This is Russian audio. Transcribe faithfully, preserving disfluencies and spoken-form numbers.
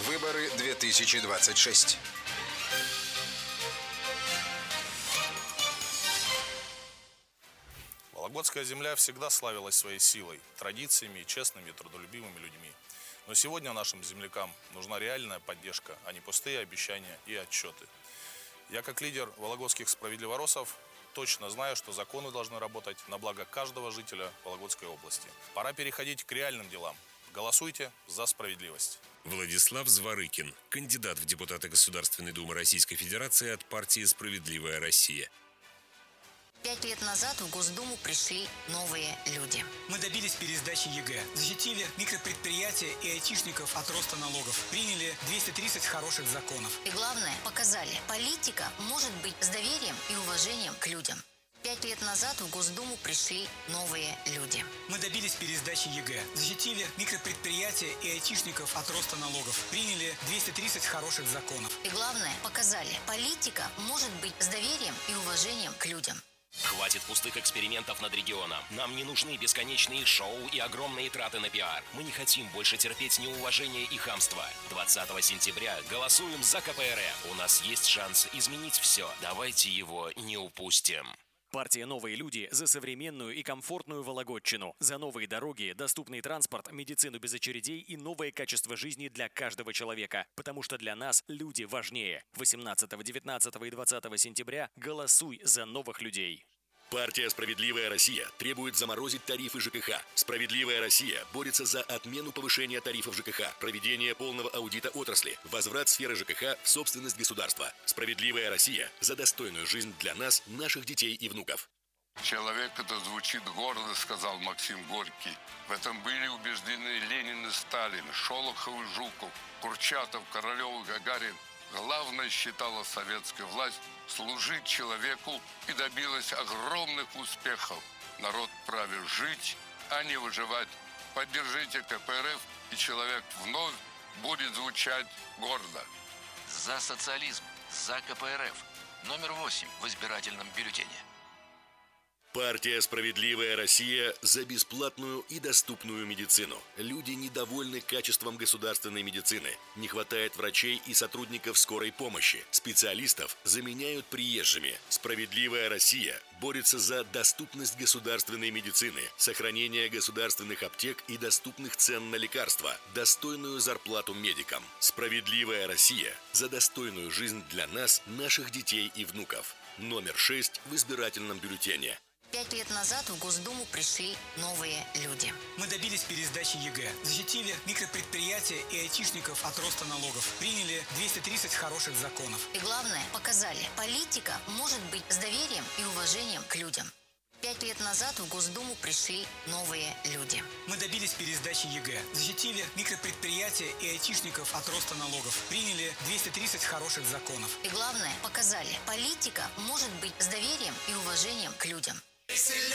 Выборы две тысячи двадцать шесть. Вологодская земля всегда славилась своей силой, традициями и честными и трудолюбивыми людьми. Но сегодня нашим землякам нужна реальная поддержка, а не пустые обещания и отчеты. Я, как лидер вологодских справедливоросов, точно знаю, что законы должны работать на благо каждого жителя Вологодской области. Пора переходить к реальным делам. Голосуйте за справедливость. Владислав Зворыкин, кандидат в депутаты Государственной Думы Российской Федерации от партии «Справедливая Россия». Пять лет назад в Госдуму пришли новые люди. Мы добились пересдачи ЕГЭ, защитили микропредприятия и айтишников от роста налогов, приняли двести тридцать хороших законов. И главное, показали, политика может быть с доверием и уважением к людям. Пять лет назад в Госдуму пришли новые люди. Мы добились пересдачи ЕГЭ, защитили микропредприятия и айтишников от роста налогов, приняли двести тридцать хороших законов. И главное, показали, политика может быть с доверием и уважением к людям. Хватит пустых экспериментов над регионом. Нам не нужны бесконечные шоу и огромные траты на пиар. Мы не хотим больше терпеть неуважение и хамство. двадцатого сентября голосуем за ка пэ эр эф. У нас есть шанс изменить все. Давайте его не упустим. Партия «Новые люди» за современную и комфортную Вологодчину. За новые дороги, доступный транспорт, медицину без очередей и новое качество жизни для каждого человека. Потому что для нас люди важнее. восемнадцатого, девятнадцатого и двадцатого сентября голосуй за новых людей. Партия «Справедливая Россия» требует заморозить тарифы жэ ка ха. «Справедливая Россия» борется за отмену повышения тарифов жэ ка ха, проведение полного аудита отрасли, возврат сферы жэ ка ха в собственность государства. «Справедливая Россия» за достойную жизнь для нас, наших детей и внуков. Человек это звучит гордо, сказал Максим Горький. В этом были убеждены Ленин и Сталин, Шолохов и Жуков, Курчатов, Королев и Гагарин. Главное, считала советская власть, служить человеку и добилась огромных успехов. Народ вправе жить, а не выживать. Поддержите ка пэ эр эф, и человек вновь будет звучать гордо. За социализм, за ка пэ эр эф. Номер восемь в избирательном бюллетене. Партия «Справедливая Россия» за бесплатную и доступную медицину. Люди недовольны качеством государственной медицины. Не хватает врачей и сотрудников скорой помощи. Специалистов заменяют приезжими. «Справедливая Россия» борется за доступность государственной медицины, сохранение государственных аптек и доступных цен на лекарства, достойную зарплату медикам. «Справедливая Россия» за достойную жизнь для нас, наших детей и внуков. Номер шесть в избирательном бюллетене. Пять лет назад в Госдуму пришли новые люди. Мы добились пересдачи ЕГЭ, защитили микропредприятия и айтишников от роста налогов, приняли двести тридцать хороших законов. И главное, показали, политика может быть с доверием и уважением к людям. Пять лет назад в Госдуму пришли новые люди. Мы добились пересдачи ЕГЭ, защитили микропредприятия и айтишников от роста налогов, приняли двести тридцать хороших законов. И главное, показали, политика может быть с доверием и уважением к людям. Веселей!